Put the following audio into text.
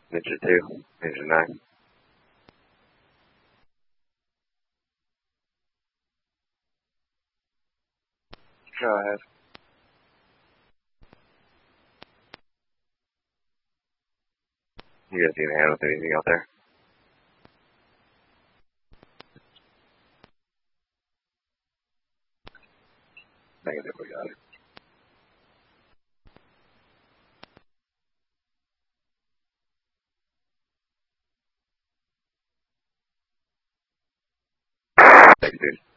Ninja 2, Ninja 9. Go ahead. You guys need a hand with anything out there? Negative, we got it. Thanks, dude.